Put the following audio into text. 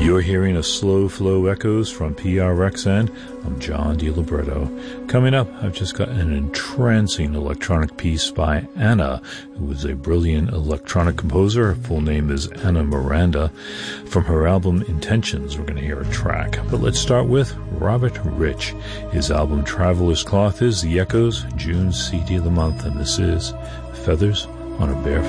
You're hearing a Slow Flow Echoes from PRXN. I'm John DiLiberto. Coming up, I've just got an entrancing electronic piece by Anna, who is a brilliant electronic composer. Her full name is Anna Miranda. From her album Intentions, we're going to hear a track. But let's start with Robert Rich. His album Traveler's Cloth is The Echoes, June's CD of the month, and this is Feathers on a Bare